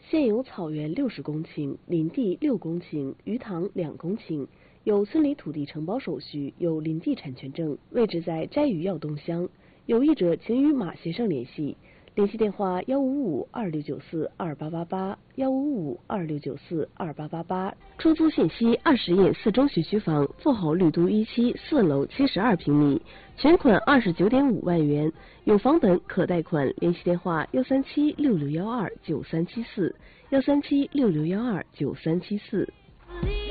现有草原60公顷，林地6公顷，鱼塘2公顷，有村里土地承包手续，有林地产权证，位置在斋鱼耀东乡。有意者请与马先生联系，联系电话155-2694-2888，155-2694-2888。出租信息：20眼4中学区房，富豪绿都1期4楼72平米，全款29.5万元，有房本可贷款。联系电话：13766129374，13766129374。